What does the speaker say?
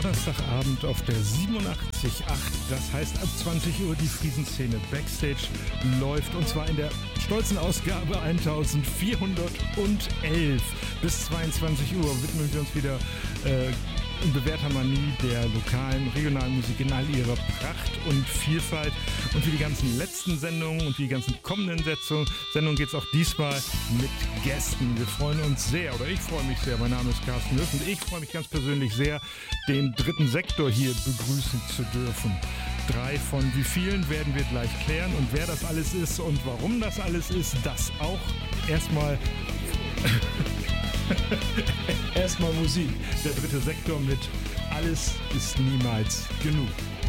Donnerstagabend auf der 87.8. Das heißt, ab 20 Uhr die Friesenszene Backstage läuft. Und zwar in der stolzen Ausgabe 1411. Bis 22 Uhr widmen wir uns wieder in bewährter Manie der lokalen, regionalen Musik in all ihrer Pracht und Vielfalt. Und wie die ganzen letzten Sendungen und wie die ganzen kommenden Sendungen geht es auch diesmal mit Gästen. Wir freuen uns sehr, oder ich freue mich sehr. Mein Name ist Carsten Höff und ich freue mich ganz persönlich sehr, den dritten Sektor hier begrüßen zu dürfen. 3 von wie vielen werden wir gleich klären, und wer das alles ist und warum das alles ist, das auch. Erstmal Musik. Der dritte Sektor mit Alles ist niemals genug.